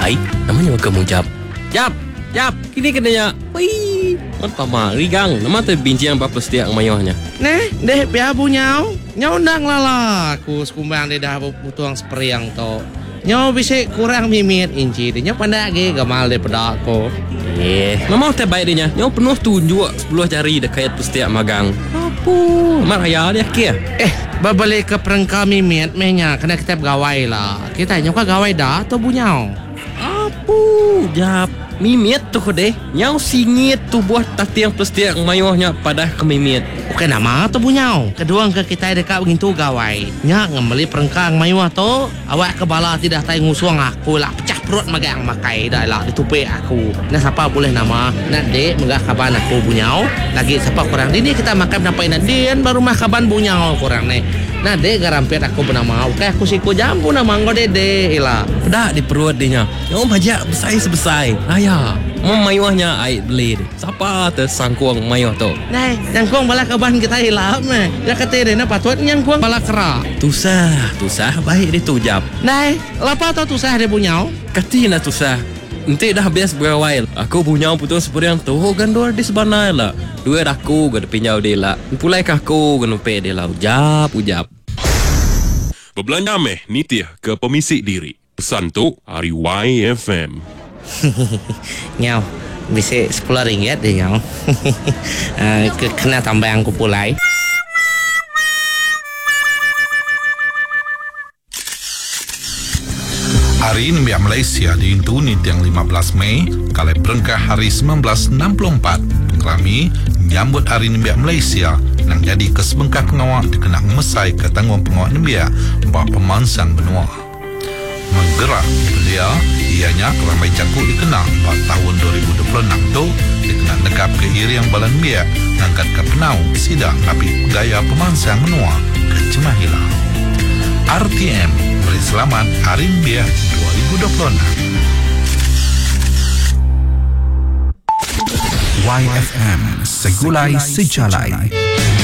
Hai, namanya kamu Jap. Jap, kini kenanya. Wih, man pama rigang. Nama tu bincang apa setiap mayohnya. Deh biar bunyau. Nyondang lala. Aku sekumbang dia dah butuang seperiang to. Nyo bisa kurang mimit inci dia. Nyo pandai lagi gamal daripada aku. Nama teh baik dia. Nyo penuh tunjuk 10 jari dekat setiap magang. Apa? Maraya dia kia. Berbalik ke perengkau mimit mehnya kena kita bergawai lah. Kita nyo ka gawai dah atau bunyau? Apa? Jap. Mimit tu deh. Nyau singit tu buat tatiang setiap mayohnya pada ke mimit. Okey nama tu bunyau. Kedua ke kita dekat begitu gawai. Nya ngemeli perengkang mayuah tu. Awak kebala tidak tay ngusuang aku lah. Pecah perut magang makai dah lah ditupik aku. Nah siapa boleh nama? Nak dek megah kaban aku bunyau. Lagi siapa kurang ini kita makan sampai nadian baru mah kaban bunyau kurang ni. Nah dek garampet aku bernama. Okey aku siku jambu nama nggo dede ilah. Pedak di perut dia. Nyau bajak besai-sebesai. Ayah. Mayuahnya air beli. Siapa tersangkuang mayuah tu? Nah, yang kuang bala kaban kita hilap meh. Ya kata dia na patut yang kuang bala kera. Tusah baik dia tu Jap. Nah, lapa tau tusah dia bunyau? Katina tusah. Nanti dah bias berawal. Aku bunyau putus seperiang tu gandor di sebanai lah. Duit aku gak pinjau dia lah. Pulai aku gak numpet dia lah. Ujap. Berbelanja meh nitih ke pemisik diri. Pesan tu hari YFM. Nyau, bisa 10 ringgit deh nyau. Kena tambah aku pulai. Hari ini Biak Malaysia diintuni yang 15 Mei kali perengkah hari 1964. Kami menyambut Hari ini Biak Malaysia yang jadi kesebengkah pengawal dikenang mesai ke tanggung pengawal Biak bahawa pemansang benua. Menggerak belia, ianya ramai jago dikenal pada tahun 2026 tu dikenal negap ke iri yang balan Biak ngangkat ke penau sidang tapi gaya pemansang benua ke Cemahila. RTM beri selamat Hari Biak 2026. YFM Segulai Sejalai.